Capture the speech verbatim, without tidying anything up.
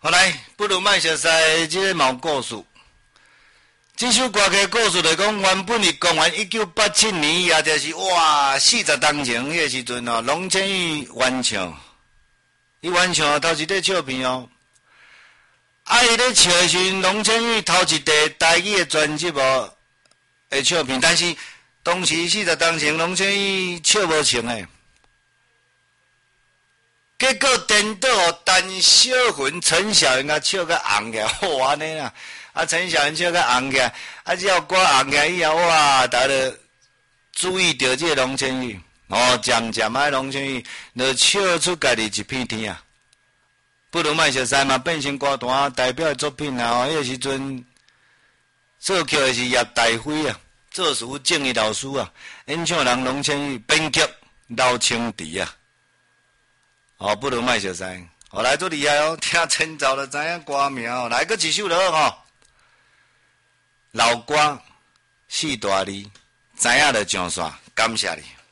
好来，不如卖熟悉这个毛故事。这首歌的故事来讲，原本是公元一九八七年，也就是哇四十当前迄个时阵哦，龙千羽翻唱，伊翻唱头一块唱片哦。啊，伊咧唱的时阵，龙千羽头一块台语的专辑哦，会唱片，但是当时四十当前，龙千羽唱无成诶。结果颠倒陈小云、陈小云啊唱个红起来，好安尼啦。啊，陈小云唱个红起来，啊，只要歌红起来以后，哇，大家注意到这个龙千羽，哦，渐渐啊，龙千羽就唱出家己一片天啊。不如卖熟悉嘛，变成歌坛代表的作品啊！迄个时阵作曲的是叶大辉啊，作词郑义老师啊，演唱人龙千羽，编曲刘清池啊。哦，不如卖熟悉，哦，来做厉害哦！听前奏就知影歌名哦。来个一首落吼，老歌四大字，知影就上线，感谢你。